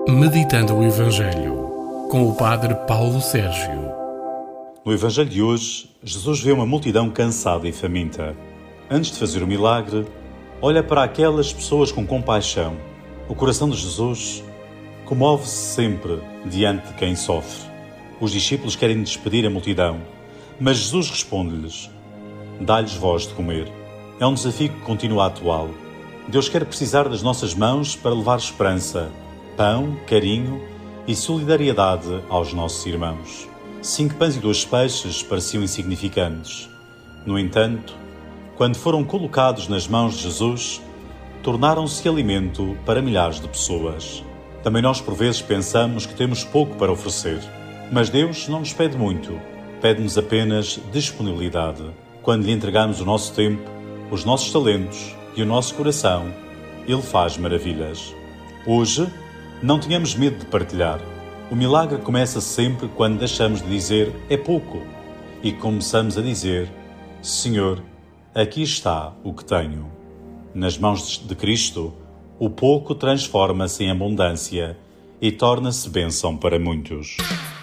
Meditando o Evangelho, com o Padre Paulo Sérgio. No Evangelho de hoje, Jesus vê uma multidão cansada e faminta. Antes de fazer o milagre, olha para aquelas pessoas com compaixão. O coração de Jesus comove-se sempre diante de quem sofre. Os discípulos querem despedir a multidão, mas Jesus responde-lhes: dá-lhes vós de comer. É um desafio que continua atual. Deus quer precisar das nossas mãos para levar esperança, pão, carinho e solidariedade aos nossos irmãos. 5 pães e 2 peixes pareciam insignificantes. No entanto, quando foram colocados nas mãos de Jesus, tornaram-se alimento para milhares de pessoas. Também nós, por vezes, pensamos que temos pouco para oferecer. Mas Deus não nos pede muito. Pede-nos apenas disponibilidade. Quando lhe entregamos o nosso tempo, os nossos talentos e o nosso coração, Ele faz maravilhas. Hoje, não tenhamos medo de partilhar. O milagre começa sempre quando deixamos de dizer é pouco e começamos a dizer: Senhor, aqui está o que tenho. Nas mãos de Cristo, o pouco transforma-se em abundância e torna-se bênção para muitos.